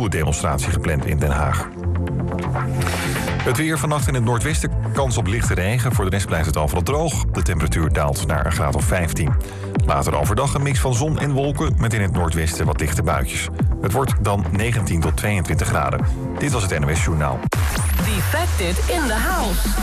demonstratie gepland in Den Haag. Het weer vannacht in het noordwesten, kans op lichte regen. Voor de rest blijft het overal droog. De temperatuur daalt naar een graad of 15. Later overdag een mix van zon en wolken met in het noordwesten wat lichte buitjes. Het wordt dan 19 tot 22 graden. Dit was het NOS Journaal. Defected in the house.